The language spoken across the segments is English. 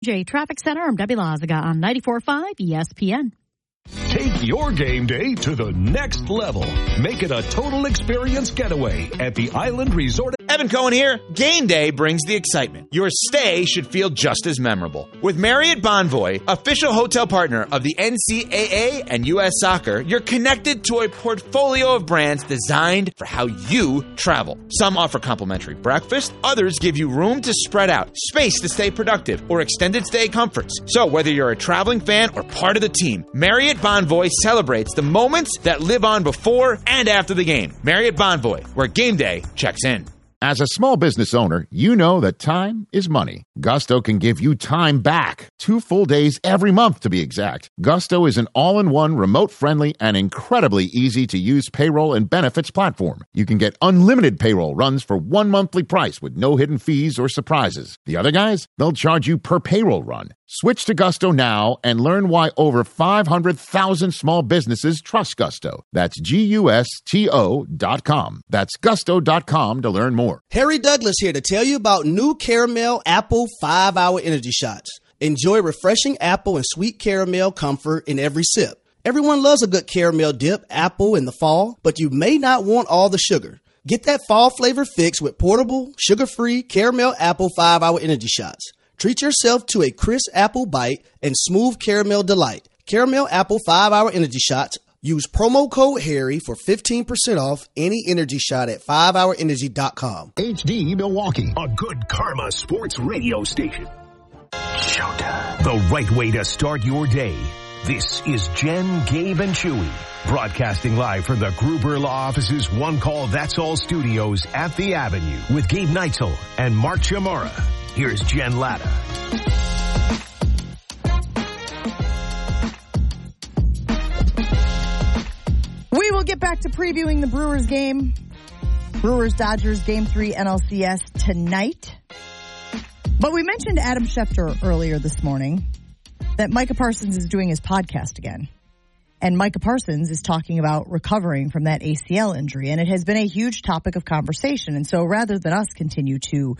AJ Traffic Center. I'm Debbie Lazaga on 94.5 ESPN. Take your game day to the next level. Make it a total experience getaway at the Island Resort. Evan Cohen here. Game day brings the excitement. Your stay should feel just as memorable. With Marriott Bonvoy, official hotel partner of the NCAA and U.S. Soccer, you're connected to a portfolio of brands designed for how you travel. Some offer complimentary breakfast. Others give you room to spread out, space to stay productive, or extended stay comforts. So whether you're a traveling fan or part of the team, Marriott Bonvoy celebrates the moments that live on before and after the game. Marriott Bonvoy, where game day checks in. As a small business owner, you know that time is money. Gusto can give you time back. 2 full days every month, to be exact. Gusto is an all-in-one, remote-friendly, and incredibly easy-to-use payroll and benefits platform. You can get unlimited payroll runs for one monthly price with no hidden fees or surprises. The other guys, they'll charge you per payroll run. Switch to Gusto now and learn why over 500,000 small businesses trust Gusto. That's GUSTO.com. That's Gusto.com to learn more. Harry Douglas here to tell you about new Caramel Apple 5-Hour Energy Shots. Enjoy refreshing apple and sweet caramel comfort in every sip. Everyone loves a good caramel dip apple in the fall, but you may not want all the sugar. Get that fall flavor fix with portable, sugar-free Caramel Apple 5-Hour Energy Shots. Treat yourself to a crisp apple bite and smooth caramel delight. Caramel Apple 5-Hour Energy Shots. Use promo code Harry for 15% off any energy shot at 5hourenergy.com. HD Milwaukee, a good karma sports radio station. Showtime. The right way to start your day. This is Jen, Gabe, and Chewy, broadcasting live from the Gruber Law Office's One Call That's All studios at the Avenue with Gabe Neitzel and Mark Chamara. Here's Jen Latta. We will get back to previewing the Brewers game. Brewers-Dodgers Game 3 NLCS tonight. But we mentioned Adam Schefter earlier this morning that Micah Parsons is doing his podcast again. And Micah Parsons is talking about recovering from that ACL injury. And it has been a huge topic of conversation. And so rather than us continue to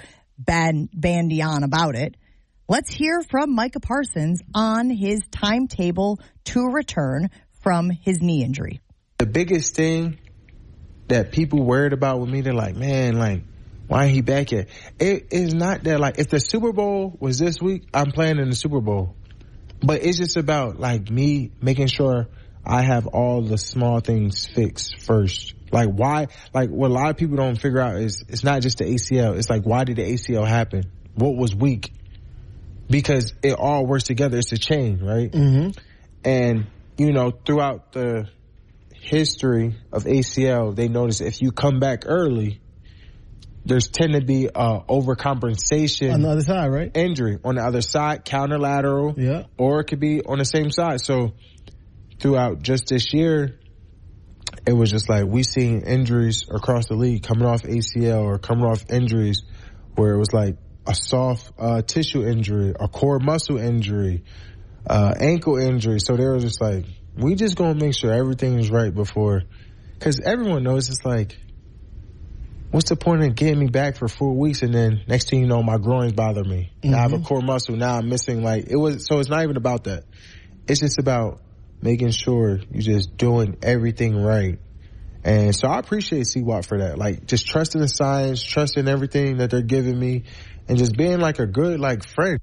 bandy on about it, let's hear from Micah Parsons on his timetable to return from his knee injury. The biggest thing that people worried about with me, they're like, man, like, why ain't he back yet? It is not that, like, if the Super Bowl was this week, I'm playing in the Super Bowl. But it's just about, like, me making sure I have all the small things fixed first. Like, why, like, what a lot of people don't figure out is it's not just the ACL. It's like, why did the ACL happen? What was weak? Because it all works together. It's a chain, right? Mm-hmm. And, you know, throughout the history of ACL, they notice if you come back early, there's tend to be overcompensation on the other side, right? Injury on the other side, counterlateral, yeah, or it could be on the same side. So throughout just this year, it was just like we seen injuries across the league coming off ACL or coming off injuries where it was like a soft tissue injury, a core muscle injury, ankle injury. So they were just like, we just gonna make sure everything is right before, because everyone knows it's like, what's the point of getting me back for 4 weeks and then next thing you know, my groins bother me. Mm-hmm. Now I have a core muscle. Now I'm missing, like, it was. So it's not even about that. It's just about making sure you're just doing everything right. And so I appreciate CWAT for that. Like, just trusting the science, trusting everything that they're giving me, and just being like a good, like, friend.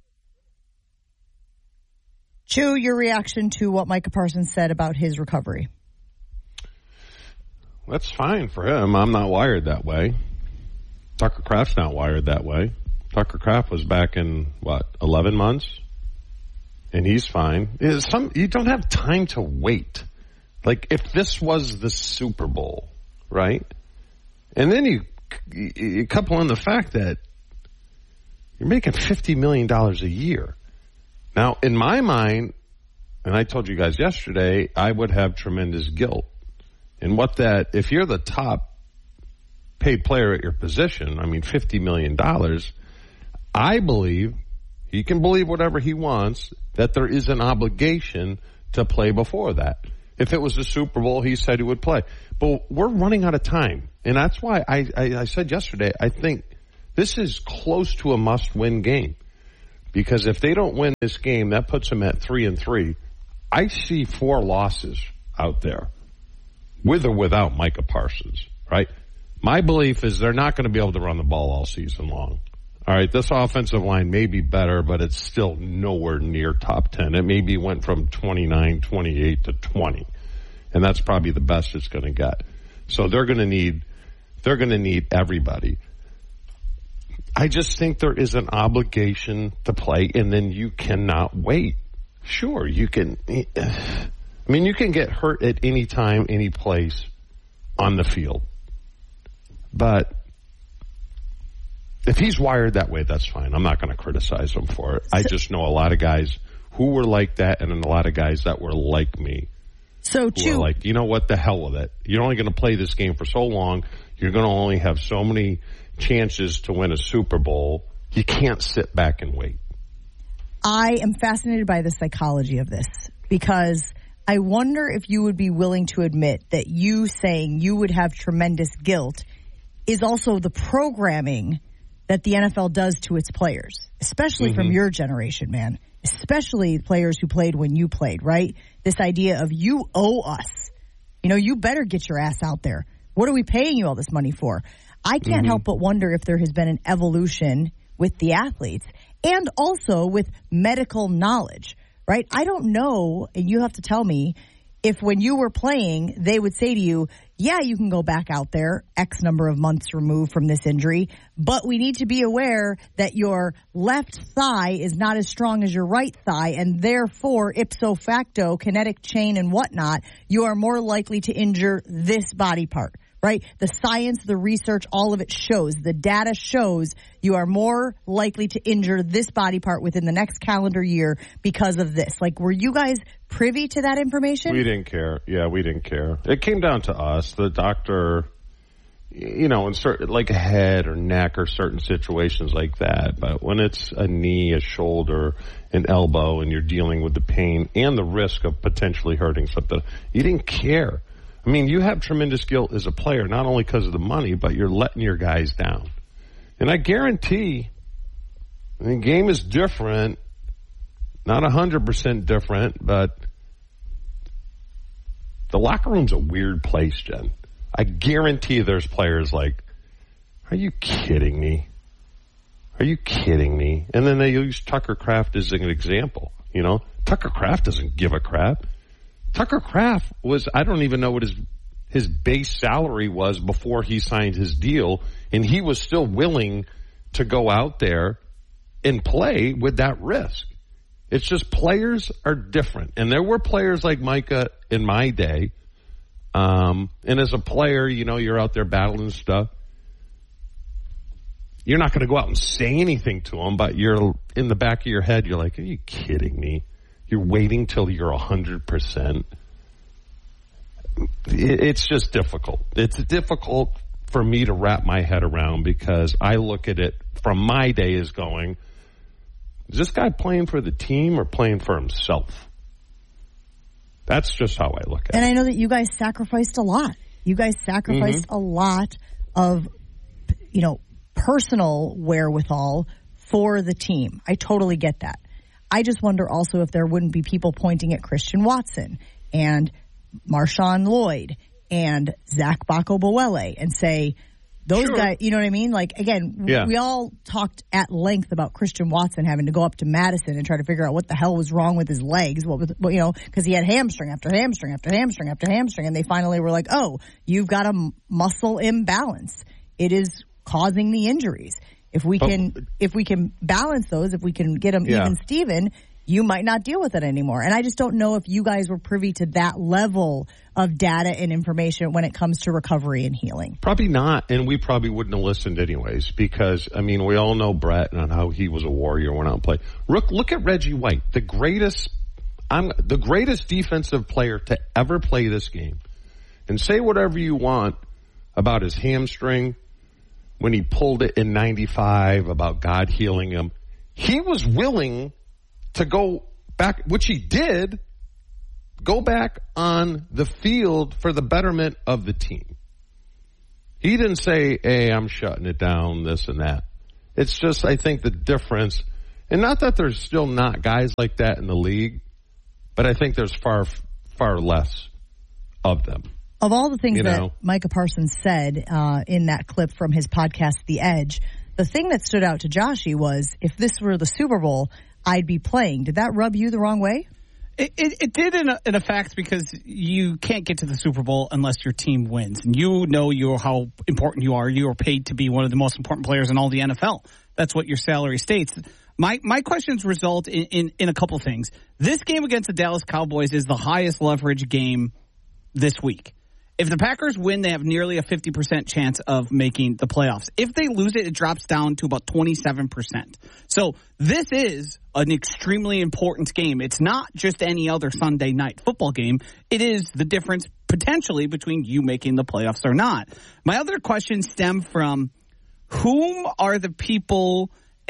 Chew, your reaction to what Micah Parsons said about his recovery. That's fine for him. I'm not wired that way. Tucker Kraft's not wired that way. Tucker Kraft was back in, 11 months? And he's fine. You don't have time to wait. Like, if this was the Super Bowl, right? And then you couple in the fact that you're making $50 million a year. Now, in my mind, and I told you guys yesterday, I would have tremendous guilt. And if you're the top paid player at your position, I mean, $50 million, I believe, he can believe whatever he wants, that there is an obligation to play before that. If it was the Super Bowl, he said he would play. But we're running out of time. And that's why I said yesterday, I think this is close to a must-win game. Because if they don't win this game, that puts them at 3-3. I see 4 losses out there, with or without Micah Parsons, right? My belief is they're not going to be able to run the ball all season long. All right, this offensive line may be better, but it's still nowhere near top 10. It maybe went from 29, 28 to 20. And that's probably the best it's going to get. So they're going to need everybody. I just think there is an obligation to play, and then you cannot wait. Sure, you can. I mean, you can get hurt at any time, any place on the field. But if he's wired that way, that's fine. I'm not going to criticize him for it. I just know a lot of guys who were like that, and a lot of guys that were like me. So who are like, you know what, the hell with it. You're only going to play this game for so long. You're going to only have so many chances to win a Super Bowl. You can't sit back and wait. I am fascinated by the psychology of this, because I wonder if you would be willing to admit that you saying you would have tremendous guilt is also the programming that the NFL does to its players, especially from your generation, man, especially players who played when you played, right? This idea of you owe us. You know, you better get your ass out there. What are we paying you all this money for? I can't help but wonder if there has been an evolution with the athletes and also with medical knowledge, right? I don't know, and you have to tell me, if when you were playing, they would say to you, yeah, you can go back out there X number of months removed from this injury, but we need to be aware that your left thigh is not as strong as your right thigh, and therefore, ipso facto, kinetic chain and whatnot, you are more likely to injure this body part, right? The science, the research, all of it shows, the data shows you are more likely to injure this body part within the next calendar year because of this. Like, were you guys privy to that information? We didn't care. Yeah, we didn't care. It came down to us. The doctor, you know, in certain, like a head or neck or certain situations like that. But when it's a knee, a shoulder, an elbow, and you're dealing with the pain and the risk of potentially hurting something, you didn't care. I mean, you have tremendous guilt as a player, not only because of the money, but you're letting your guys down. And I guarantee the game is different, not 100% different, but the locker room's a weird place, Jen. I guarantee there's players like, are you kidding me? Are you kidding me? And then they use Tucker Kraft as an example. You know, Tucker Kraft doesn't give a crap. Tucker Kraft was, I don't even know what his base salary was before he signed his deal, and he was still willing to go out there and play with that risk. It's just players are different. And there were players like Micah in my day. And as a player, you know, you're out there battling stuff. You're not going to go out and say anything to them, but you're in the back of your head, you're like, are you kidding me? You're waiting till you're 100%. It's just difficult. It's difficult for me to wrap my head around, because I look at it from my day as going, is this guy playing for the team or playing for himself? That's just how I look at it. And I know that you guys sacrificed a lot. You guys sacrificed a lot of, you know, personal wherewithal for the team. I totally get that. I just wonder also if there wouldn't be people pointing at Christian Watson and Marshawn Lloyd and Zach Bacco-Boele and say, those guys, you know what I mean? Like, again, we all talked at length about Christian Watson having to go up to Madison and try to figure out what the hell was wrong with his legs, what was, you know, because he had hamstring after hamstring after hamstring after hamstring, and they finally were like, oh, you've got a muscle imbalance. It is causing the injuries. If we can balance those, if we can get them even Steven, you might not deal with it anymore. And I just don't know if you guys were privy to that level of data and information when it comes to recovery and healing. Probably not, and we probably wouldn't have listened anyways, because, I mean, we all know Brett and how he was a warrior, went out and played. Look at Reggie White, the greatest defensive player to ever play this game. And say whatever you want about his hamstring, when he pulled it in 95, about God healing him. He was willing to go back, which he did, go back on the field for the betterment of the team. He didn't say, hey, I'm shutting it down, this and that. It's just, I think the difference And not that there's still not guys like that in the league, but I think there's far, far less of them. Of all the things that Micah Parsons said in that clip from his podcast, The Edge, the thing that stood out to Joshy was, if this were the Super Bowl, I'd be playing. Did that rub you the wrong way? It did in effect, because you can't get to the Super Bowl unless your team wins. And you know how important you are. You are paid to be one of the most important players in all the NFL. That's what your salary states. My questions result in a couple things. This game against the Dallas Cowboys is the highest leverage game this week. If the Packers win, they have nearly a 50% chance of making the playoffs. If they lose it, it drops down to about 27%. So this is an extremely important game. It's not just any other Sunday night football game. It is the difference potentially between you making the playoffs or not. My other questions stem from who are the people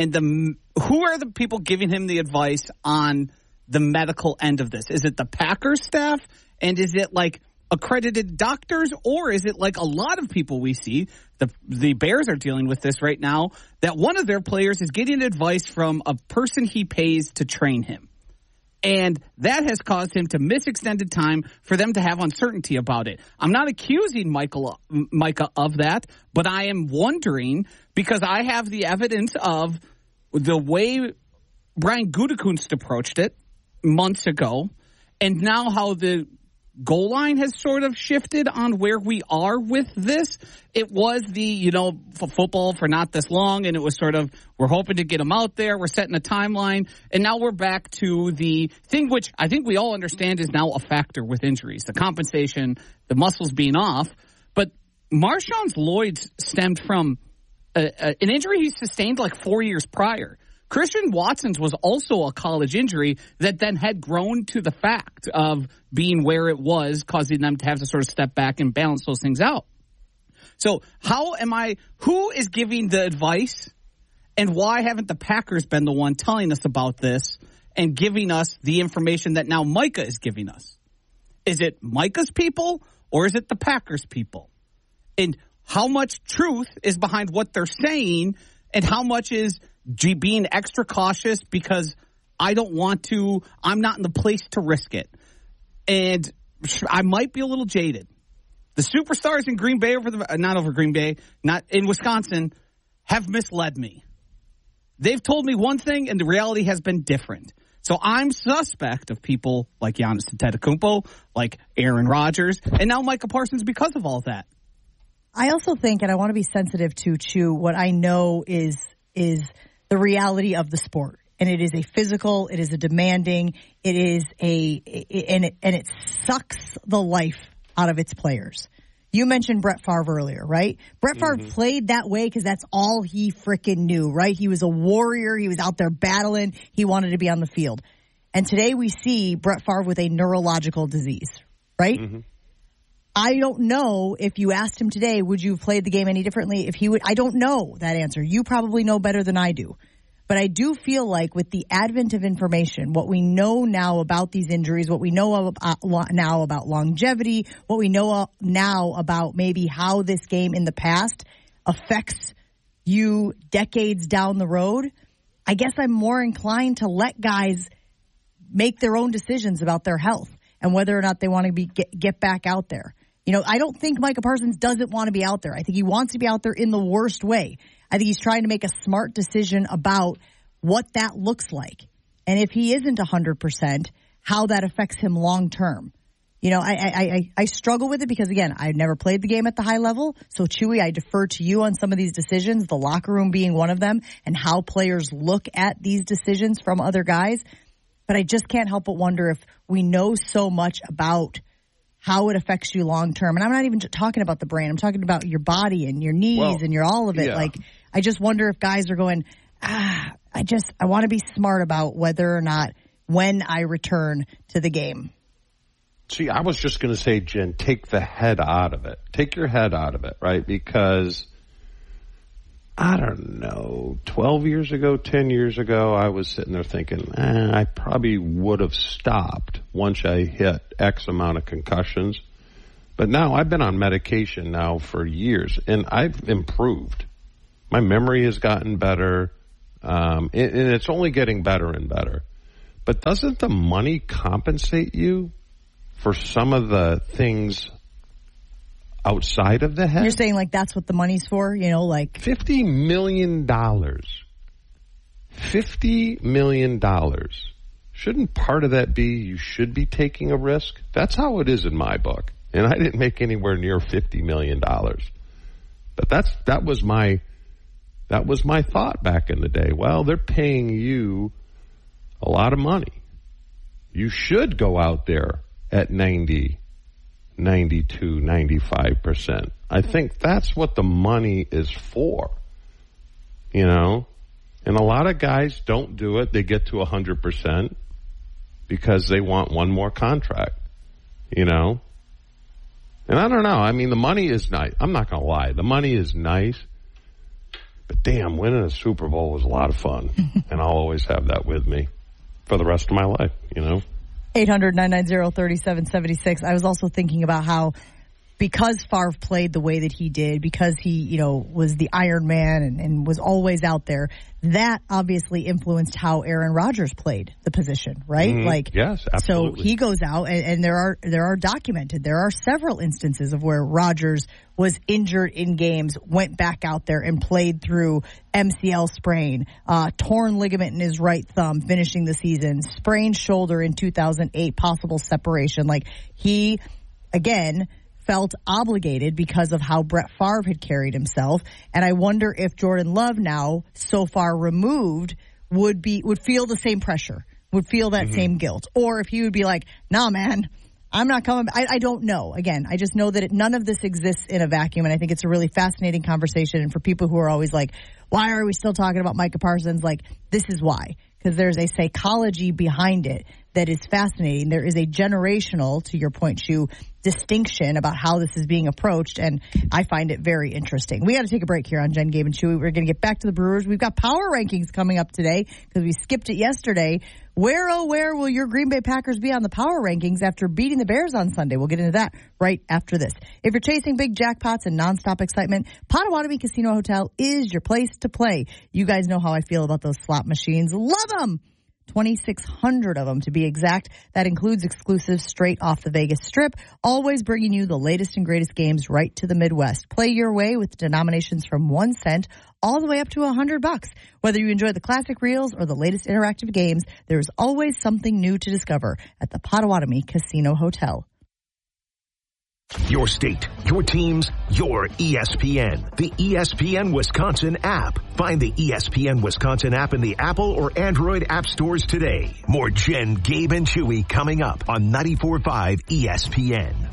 giving him the advice on the medical end of this? Is it the Packers staff? And is it like accredited doctors, or is it like a lot of people we see, the Bears are dealing with this right now, that one of their players is getting advice from a person he pays to train him. And that has caused him to miss extended time for them to have uncertainty about it. I'm not accusing Micah of that, but I am wondering, because I have the evidence of the way Brian Gutekunst approached it months ago, and now how the goal line has sort of shifted on where we are with this. It was the, football for not this long, and it was sort of, we're hoping to get him out there, we're setting a timeline, and now we're back to the thing which I think we all understand is now a factor with injuries, the compensation, the muscles being off. But Marshawn Lloyd's stemmed from an injury he sustained like 4 years prior. Christian Watson's was also a college injury that then had grown to the fact of being where it was, causing them to have to sort of step back and balance those things out. So who is giving the advice, and why haven't the Packers been the one telling us about this and giving us the information that now Micah is giving us? Is it Micah's people, or is it the Packers people? And how much truth is behind what they're saying, and how much is being extra cautious because I'm not in the place to risk it. And I might be a little jaded. The superstars in Green Bay not in Wisconsin, have misled me. They've told me one thing, and the reality has been different. So I'm suspect of people like Giannis Antetokounmpo, like Aaron Rodgers, and now Micah Parsons because of all that. I also think, and I want to be sensitive to Chew, what I know is the reality of the sport. And it is a physical, it is a demanding, and it sucks the life out of its players. You mentioned Brett Favre earlier, right? Brett Favre played that way because that's all he frickin' knew, right? He was a warrior. He was out there battling. He wanted to be on the field. And today we see Brett Favre with a neurological disease, right? Mm-hmm. I don't know if you asked him today, would you have played the game any differently? If he would, I don't know that answer. You probably know better than I do. But I do feel like with the advent of information, what we know now about these injuries, what we know now about longevity, what we know now about maybe how this game in the past affects you decades down the road, I guess I'm more inclined to let guys make their own decisions about their health and whether or not they want to get back out there. I don't think Micah Parsons doesn't want to be out there. I think he wants to be out there in the worst way. I think he's trying to make a smart decision about what that looks like. And if he isn't 100%, how that affects him long term. I struggle with it because, again, I've never played the game at the high level. So, Chewy, I defer to you on some of these decisions, the locker room being one of them, and how players look at these decisions from other guys. But I just can't help but wonder if we know so much about how it affects you long term. And I'm not even talking about the brain. I'm talking about your body and your knees and your all of it. Yeah. Like, I just wonder if guys are going, I want to be smart about whether or not when I return to the game. See, I was just going to say, Jen, take the head out of it. Take your head out of it, right? Because, I don't know, 12 years ago, 10 years ago, I was sitting there thinking, I probably would have stopped once I hit X amount of concussions. But now I've been on medication now for years, and I've improved. My memory has gotten better. And it's only getting better and better. But doesn't the money compensate you for some of the things outside of the head? You're saying like that's what the money's for, like $50 million. $50 million. Shouldn't part of that be you should be taking a risk? That's how it is in my book. And I didn't make anywhere near $50 million. But that was my thought back in the day. Well, they're paying you a lot of money. You should go out there at 90, 92, 95%. I think that's what the money is for. And a lot of guys don't do it. They get to 100% because they want one more contract, And I don't know. I mean, the money is nice. I'm not going to lie. The money is nice. But damn, winning a Super Bowl was a lot of fun. And I'll always have that with me for the rest of my life, 800-990-3776. I was also thinking about how because Favre played the way that he did, because he, was the Iron Man and was always out there, that obviously influenced how Aaron Rodgers played the position, right? Mm-hmm. Yes, absolutely. So he goes out, and there are documented. There are several instances of where Rodgers was injured in games, went back out there and played through MCL sprain, torn ligament in his right thumb, finishing the season, sprained shoulder in 2008, possible separation. Like he, again, felt obligated because of how Brett Favre had carried himself. And I wonder if Jordan Love, now so far removed, would feel the same pressure, would feel that same guilt. Or if he would be like, nah, man, I'm not coming. I don't know. Again, I just know that none of this exists in a vacuum. And I think it's a really fascinating conversation. And for people who are always like, why are we still talking about Micah Parsons? Like, this is why. Because there's a psychology behind it that is fascinating. There is a generational, to your point, Shu, distinction about how this is being approached, and I find it very interesting. We got to take a break here on Jen, Gabe, and Chewy. We're going to get back to the Brewers. We've got power rankings coming up today because we skipped it yesterday. Where will your Green Bay Packers be on the power rankings after beating the Bears on Sunday? We'll get into that right after this. If you're chasing big jackpots and nonstop excitement, Potawatomi Casino Hotel is your place to play. You guys know how I feel about those slot machines. Love them! 2,600 of them to be exact. That includes exclusives straight off the Vegas Strip, always bringing you the latest and greatest games right to the Midwest. Play your way with denominations from 1 cent all the way up to $100. Whether you enjoy the classic reels or the latest interactive games, there is always something new to discover at the Potawatomi Casino Hotel. Your state, your teams, your ESPN. The ESPN Wisconsin app. Find the ESPN Wisconsin app in the Apple or Android app stores today. More Jen, Gabe, and Chewy coming up on 94.5 ESPN.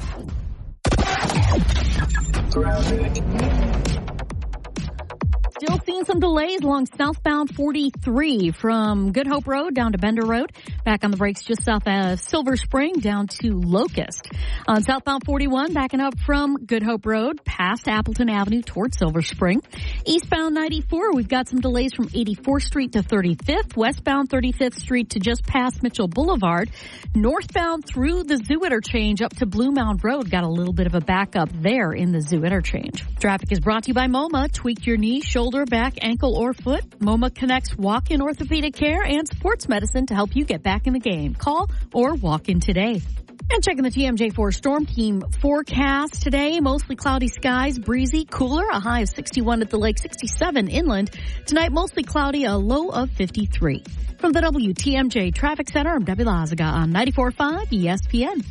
Still seeing some delays along southbound 43 from Good Hope Road down to Bender Road. Back on the brakes just south of Silver Spring down to Locust. On southbound 41, backing up from Good Hope Road past Appleton Avenue towards Silver Spring. Eastbound 94, we've got some delays from 84th Street to 35th. Westbound 35th Street to just past Mitchell Boulevard. Northbound through the Zoo Interchange up to Blue Mound Road. Got a little bit of a backup there in the Zoo Interchange. Traffic is brought to you by MoMA. Tweak your knee, shoulder, back, ankle, or foot. MoMA connects walk-in orthopedic care and sports medicine to help you get back in the game. Call or walk in today. And checking the TMJ4 Storm Team forecast today, mostly cloudy skies, breezy, cooler, a high of 61 at the lake, 67 inland. Tonight, mostly cloudy, a low of 53. From the WTMJ Traffic Center, I'm Debbie Lazaga on 94.5 ESPN.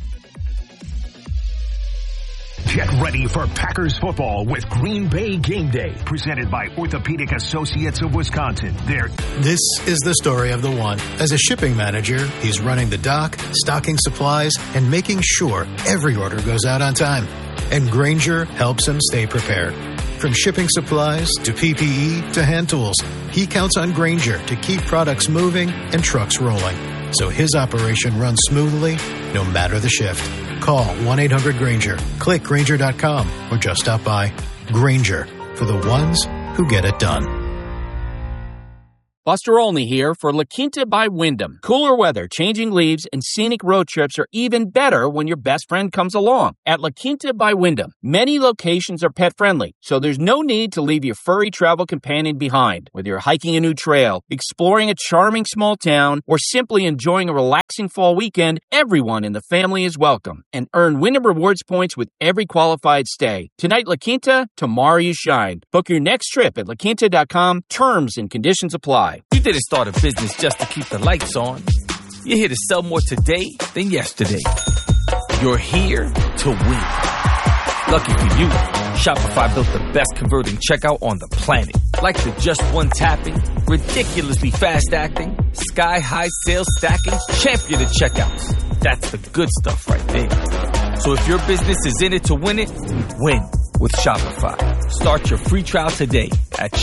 Get ready for Packers football with Green Bay Game Day, presented by Orthopedic Associates of Wisconsin. This is the story of the one. As a shipping manager, he's running the dock, stocking supplies, and making sure every order goes out on time. And Grainger helps him stay prepared. From shipping supplies to PPE to hand tools, he counts on Grainger to keep products moving and trucks rolling, so his operation runs smoothly no matter the shift. Call 1-800-GRAINGER, click Grainger.com, or just stop by. Grainger, for the ones who get it done. Buster Olney here for La Quinta by Wyndham. Cooler weather, changing leaves, and scenic road trips are even better when your best friend comes along. At La Quinta by Wyndham, many locations are pet-friendly, so there's no need to leave your furry travel companion behind. Whether you're hiking a new trail, exploring a charming small town, or simply enjoying a relaxing fall weekend, everyone in the family is welcome. And earn Wyndham Rewards points with every qualified stay. Tonight, La Quinta, tomorrow you shine. Book your next trip at laquinta.com. Terms and conditions apply. You didn't start a business just to keep the lights on. You're here to sell more today than yesterday. You're here to win. Lucky for you, Shopify built the best converting checkout on the planet. Like the just one tapping, ridiculously fast acting, sky-high sales stacking, champion of checkouts. That's the good stuff right there. So if your business is in it to win it, win with Shopify. Start your free trial today at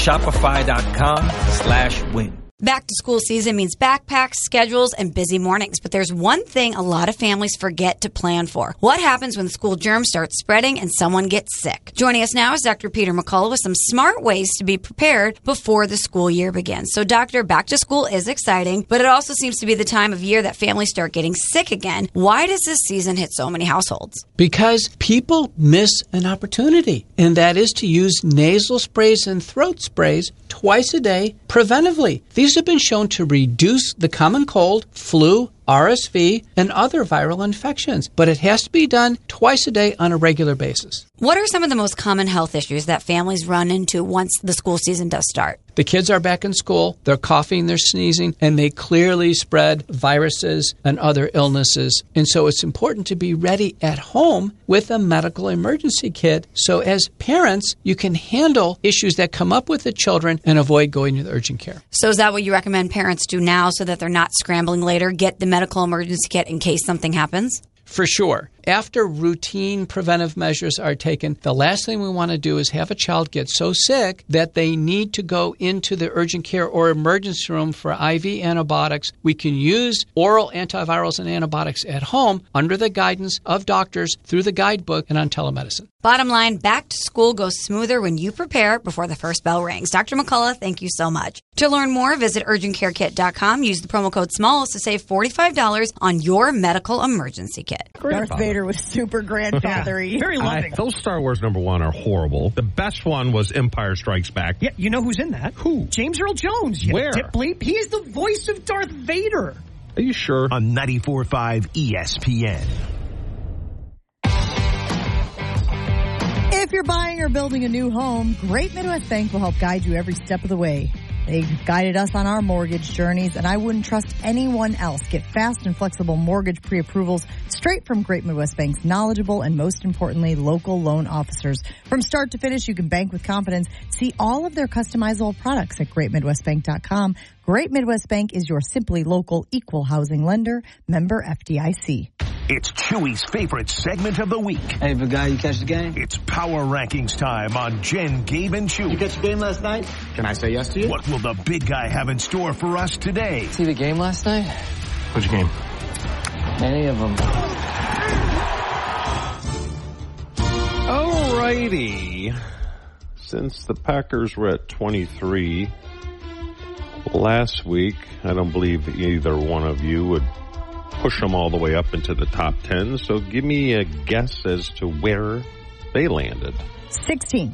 shopify.com/win. Back to school season means backpacks, schedules, and busy mornings. But there's one thing a lot of families forget to plan for. What happens when school germs start spreading and someone gets sick? Joining us now is Dr. Peter McCullough with some smart ways to be prepared before the school year begins. So, Doctor, back to school is exciting, but it also seems to be the time of year that families start getting sick again. Why does this season hit so many households? Because people miss an opportunity, and that is to use nasal sprays and throat sprays twice a day preventively. These have been shown to reduce the common cold, flu, RSV, and other viral infections, but it has to be done twice a day on a regular basis. What are some of the most common health issues that families run into once the school season does start? The kids are back in school, they're coughing, they're sneezing, and they clearly spread viruses and other illnesses. And so it's important to be ready at home with a medical emergency kit. So as parents, you can handle issues that come up with the children and avoid going to the urgent care. So is that what you recommend parents do now so that they're not scrambling later? Get the medical emergency kit in case something happens? For sure. After routine preventive measures are taken, the last thing we want to do is have a child get so sick that they need to go into the urgent care or emergency room for IV antibiotics. We can use oral antivirals and antibiotics at home under the guidance of doctors through the guidebook and on telemedicine. Bottom line, back to school goes smoother when you prepare before the first bell rings. Dr. McCullough, thank you so much. To learn more, visit urgentcarekit.com. Use the promo code SMALLS to save $45 on your medical emergency kit. Darth Vader was super grandfathery. Very loving. Those Star Wars #1 are horrible. The best one was Empire Strikes Back. Yeah, you know who's in that? Who? James Earl Jones. Where? Dip bleep. He is the voice of Darth Vader. Are you sure? On 94.5 ESPN. If you're buying or building a new home, Great Midwest Bank will help guide you every step of the way. They've guided us on our mortgage journeys, and I wouldn't trust anyone else. Get fast and flexible mortgage pre-approvals straight from Great Midwest Bank's knowledgeable and, most importantly, local loan officers. From start to finish, you can bank with confidence. See all of their customizable products at greatmidwestbank.com. Great Midwest Bank is your simply local equal housing lender, member FDIC. It's Chewy's favorite segment of the week. Hey, big guy, you catch the game? It's Power Rankings time on Jen, Gabe, and Chewy. You catch the game last night? Can I say yes to you? What will the big guy have in store for us today? See the game last night? Which game? Any of them. Alrighty. Since the Packers were at 23 last week, I don't believe either one of you would push them all the way up into the top 10. So give me a guess as to where they landed. 16.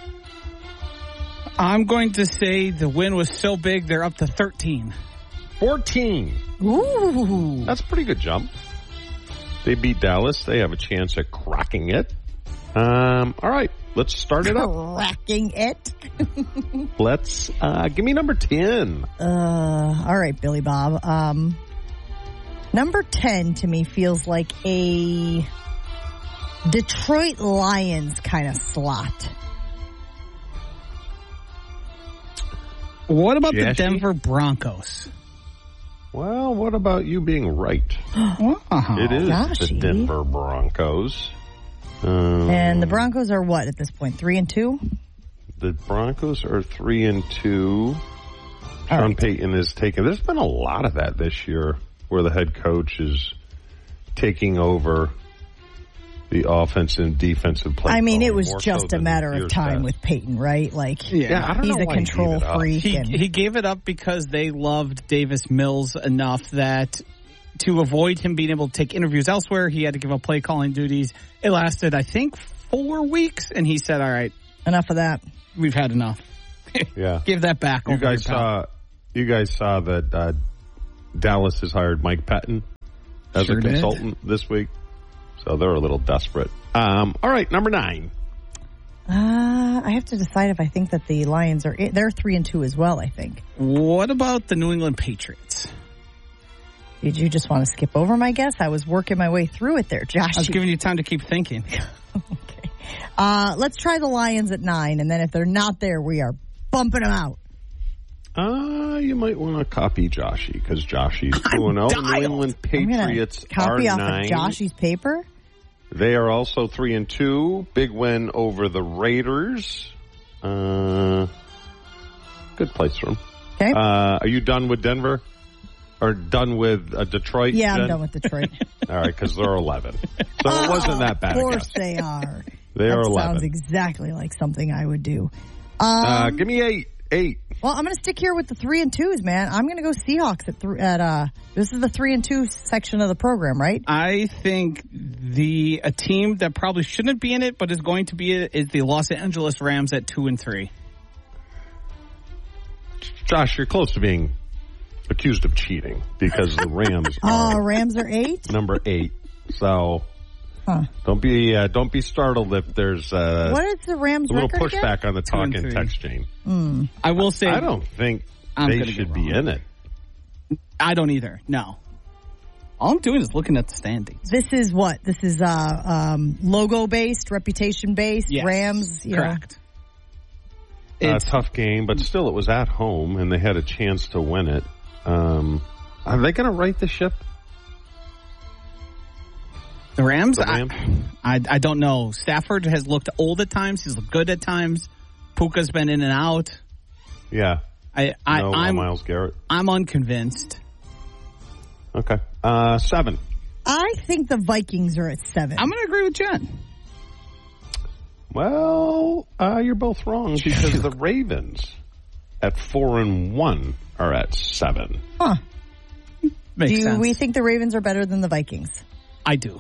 I'm going to say the win was so big, they're up to 13. 14. Ooh. That's a pretty good jump. They beat Dallas. They have a chance at cracking it. All right, let's start it up. Cracking it. Let's, give me number 10. All right, Billy Bob. Number 10 to me feels like a Detroit Lions kind of slot. What about the Denver Broncos? Well, what about you being right? It is the Denver Broncos. And the Broncos are what at this point? 3-2? The Broncos are 3-2. Sean Payton is taking. There's been a lot of that this year, where the head coach is taking over the offensive and defensive play. I mean, it calling, was more just so a than matter of years time past. with Peyton, right? Like, Yeah, I don't he's know a why he gave control it up. freak. He gave it up because they loved Davis Mills enough that to avoid him being able to take interviews elsewhere, he had to give up play calling duties. It lasted, I think, 4 weeks, and he said, all right. Enough of that. We've had enough. Yeah. Give that back. You guys saw that Dallas has hired Mike Patton as Sure a consultant this week, so they're a little desperate. All right, number 9. I have to decide if I think that the Lions they're 3-2 as well, I think. What about the New England Patriots? Did you just want to skip over my guess? I was working my way through it there, Josh. I was giving you time to keep thinking. Okay. Let's try the Lions at 9, and then if they're not there, we are bumping them out. You might want to copy Joshy, because Joshy's 2-0. New England Patriots are 9. Copy off of Joshy's paper? They are also 3-2. Big win over the Raiders. Good place for them. Okay. Are you done with Denver? Or done with Detroit? Yeah, Jen? I'm done with Detroit. All right, because they're 11. So it wasn't that bad. Of course they are. They are 11. Sounds exactly like something I would do. Give me 8. 8. Well, I'm going to stick here with the 3-2s, man. I'm going to go Seahawks at this is the 3-2 section of the program, right? I think a team that probably shouldn't be in it, but is going to be it, is the Los Angeles Rams at 2-3. Josh, you're close to being accused of cheating because the Rams are Rams are 8? number 8. So don't be startled if there's what is the Rams a little record pushback again? on the talk and text chain. I will say I don't think they should be in it. I don't either. No. All I'm doing is looking at the standings. This is what? This is logo based, reputation based. Yes, Rams, correct. Tough game, but still, it was at home, and they had a chance to win it. Are they going to right the ship? The Rams? The Rams? I don't know. Stafford has looked old at times. He's looked good at times. Puka's been in and out. Yeah. I'm Myles Garrett. I'm unconvinced. Okay. 7. I think the Vikings are at 7. I'm going to agree with Jen. Well, you're both wrong because the Ravens at 4-1 are at 7. Huh. Makes sense. Do we think the Ravens are better than the Vikings? I do.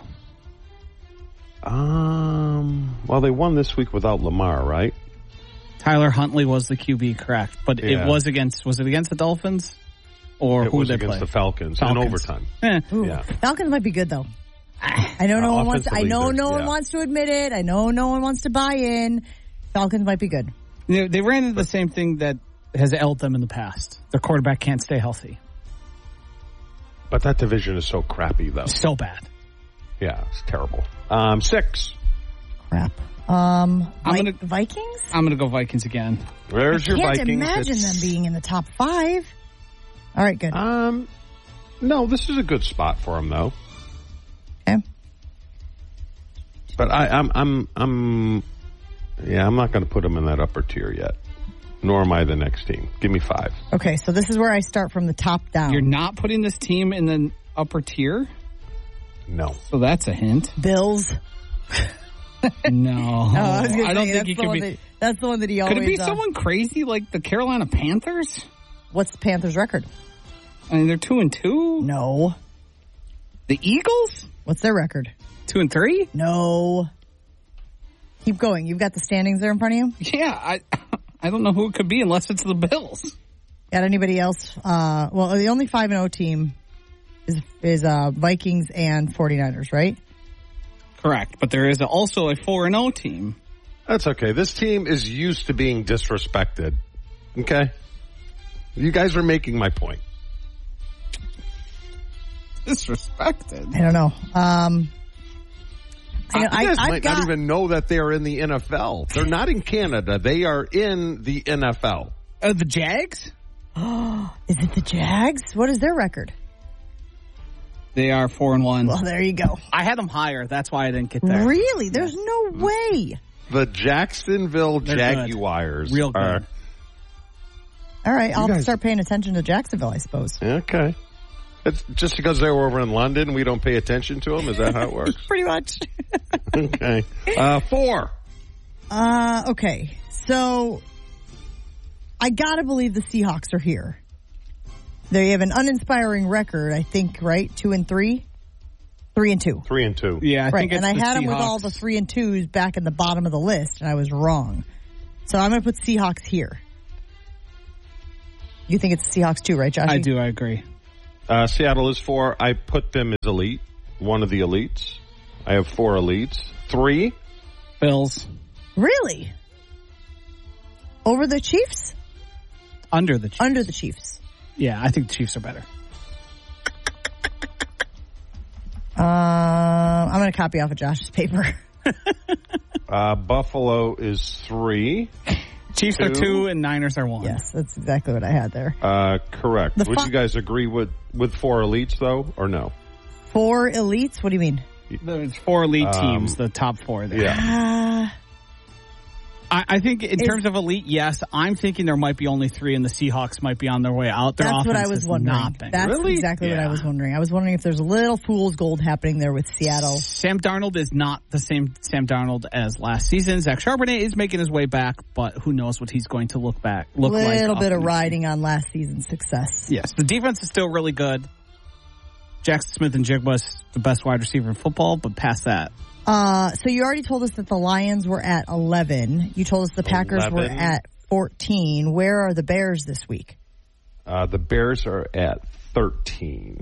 Well, they won this week without Lamar, right? Tyler Huntley was the QB, correct? But Yeah. it was against the Dolphins? Or It who was they against play? the Falcons in overtime. Yeah. Falcons might be good though. I know no one wants. I know no one wants to admit it. I know no one wants to buy in. Falcons might be good. You know, they ran into the same thing that has ailed them in the past. Their quarterback can't stay healthy. But that division is so crappy, though. So bad. Yeah, it's terrible. 6. Crap. Vikings? I'm going to go Vikings again. Where's your Can't Vikings? imagine them being in the top 5. All right, good. No, this is a good spot for them, though. Okay. But I'm not going to put them in that upper tier yet. Nor am I the next team. Give me 5. Okay, so this is where I start from the top down. You're not putting this team in the upper tier? No. So that's a hint. Bills. No. I don't think you can be. That's the one that he always... Could it be someone crazy like the Carolina Panthers? What's the Panthers' record? I mean, they're 2-2. No. The Eagles? What's their record? 2-3? No. Keep going. You've got the standings there in front of you? Yeah, I don't know who it could be unless it's the Bills. Got anybody else? Well, the only 5-0 team is Vikings and 49ers, right? Correct, but there is also a 4-0 team. That's okay. This team is used to being disrespected. Okay? You guys are making my point. Disrespected? I don't know. You guys might not even know that they're in the NFL. They're not in Canada. They are in the NFL. The Jags? Is it the Jags? What is their record? They are 4-1. Well, there you go. I had them higher. That's why I didn't get there. Really? There's no way. The Jacksonville They're Jaguars Real good. All right, I'll start paying attention to Jacksonville, I suppose. Okay. It's just because they were over in London, we don't pay attention to them? Is that how it works? Pretty much. Okay. 4. Okay. So, I gotta believe the Seahawks are here. They have an uninspiring record, I think, right? 2-3? 3-2. 3-2. Yeah, I right. think it's and I the had them Seahawks. with all the 3 and 2s back in the bottom of the list, and I was wrong. So I'm going to put Seahawks here. You think it's Seahawks too, right, Josh? I do. I agree. Seattle is 4. I put them as elite. One of the elites. I have 4 elites. 3. Bills. Really? Over the Chiefs? Under the Chiefs. Under the Chiefs. Yeah, I think the Chiefs are better. I'm going to copy off of Josh's paper. Buffalo is 3. Chiefs are 2 and Niners are 1. Yes, that's exactly what I had there. Correct. Would you guys agree with 4 elites, though, or no? 4 elites? What do you mean? It's 4 elite teams, the top 4 there. Yeah. I think in terms of elite, yes. I'm thinking there might be only 3 and the Seahawks might be on their way out. Their That's what I offense was has wondering. not been. That's exactly what I was wondering. I was wondering if there's a little fool's gold happening there with Seattle. Sam Darnold is not the same Sam Darnold as last season. Zach Charbonnet is making his way back, but who knows what he's going to look like. A little bit of riding on last season's success. Yes, the defense is still really good. Jackson Smith and Jigba's the best wide receiver in football, but past that. So you already told us that the Lions were at 11. You told us the Packers 11. were at 14. Where are the Bears this week? The Bears are at 13.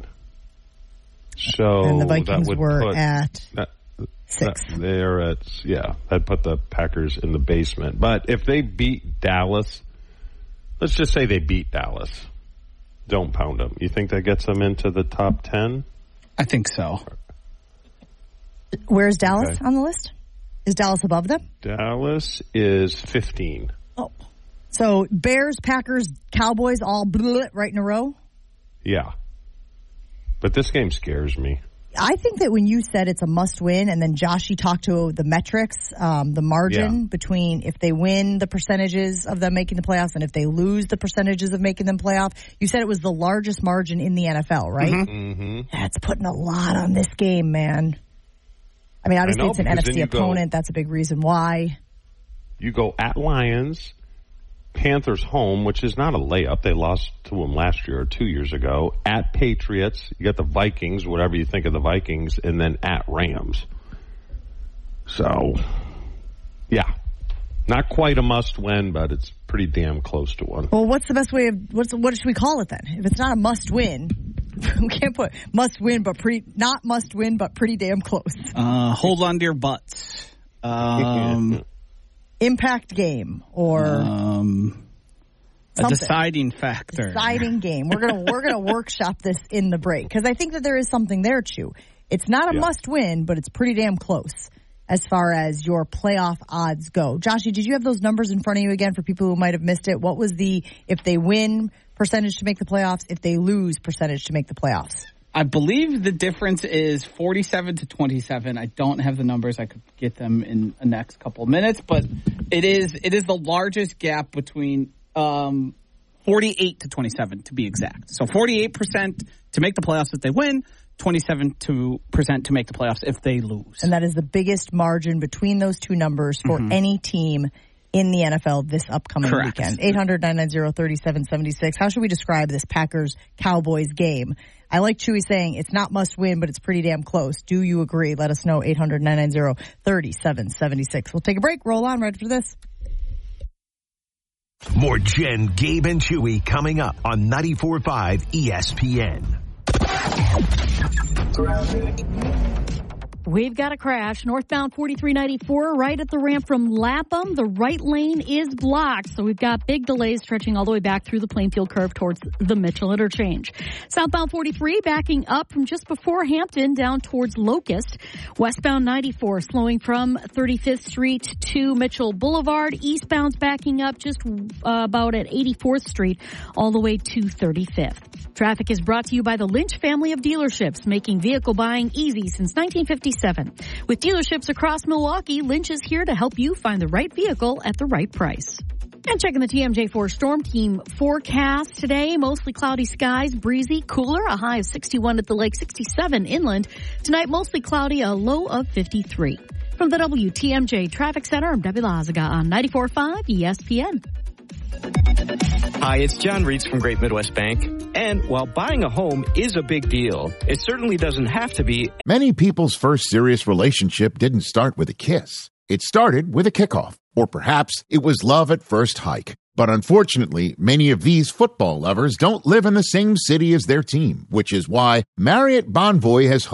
So And the Vikings that would were put, at that, 6. They're at, I'd put the Packers in the basement. But if they beat Dallas, let's just say they beat Dallas. Don't pound them. You think that gets them into the top 10? I think so. Where's Dallas on the list? Is Dallas above them? Dallas is 15. Oh. So Bears, Packers, Cowboys all right in a row? Yeah. But this game scares me. I think that when you said it's a must-win, and then Joshy talked to the metrics, the margin between if they win the percentages of them making the playoffs and if they lose the percentages of making them playoff, you said it was the largest margin in the NFL, right? Mm-hmm. That's putting a lot on this game, man. I mean, obviously it's an NFC opponent. That's a big reason why. You go at Lions, Panthers home, which is not a layup. They lost to them last year or 2 years ago. At Patriots, you got the Vikings, whatever you think of the Vikings, and then at Rams. So, yeah. Not quite a must-win, but it's pretty damn close to one. Well, what's the best way of what should we call it then? If it's not a must-win, we can't put must-win, but not must-win, but pretty damn close. Hold on to your butts. Impact game or a deciding factor. Deciding game. We're gonna workshop this in the break because I think that there is something there, Chew. It's not a must-win, but it's pretty damn close as far as your playoff odds go. Joshy, did you have those numbers in front of you again for people who might have missed it? What was the if they win percentage to make the playoffs, if they lose percentage to make the playoffs? I believe the difference is 47 to 27. I don't have the numbers. I could get them in the next couple of minutes, but it is the largest gap between 48 to 27 to be exact. So 48% to make the playoffs if they win, 27% to make the playoffs if they lose. And that is the biggest margin between those two numbers for any team in the NFL this upcoming weekend. 800-990-3776. How should we describe this Packers-Cowboys game? I like Chewy saying it's not must-win, but it's pretty damn close. Do you agree? Let us know, 800-990-3776. We'll take a break. Roll on right after this. More Jen, Gabe, and Chewy coming up on 94.5 ESPN. We've got a crash. Northbound 4394 right at the ramp from Lapham. The right lane is blocked, so we've got big delays stretching all the way back through the Plainfield curve towards the Mitchell interchange. Southbound 43 backing up from just before Hampton down towards Locust. Westbound 94 slowing from 35th Street to Mitchell Boulevard. Eastbound's backing up just about at 84th Street all the way to 35th. Traffic is brought to you by the Lynch family of dealerships, making vehicle buying easy since 1957. With dealerships across Milwaukee, Lynch is here to help you find the right vehicle at the right price. And checking the TMJ4 Storm Team forecast today, mostly cloudy skies, breezy, cooler, a high of 61 at the lake, 67 inland. Tonight, mostly cloudy, a low of 53. From the WTMJ Traffic Center, I'm Debbie Lazaga on 94.5 ESPN. Hi, it's John Reitz from Great Midwest Bank. And while buying a home is a big deal, it certainly doesn't have to be. Many people's first serious relationship didn't start with a kiss. It started with a kickoff. Or perhaps it was love at first hike. But unfortunately, many of these football lovers don't live in the same city as their team, which is why Marriott Bonvoy has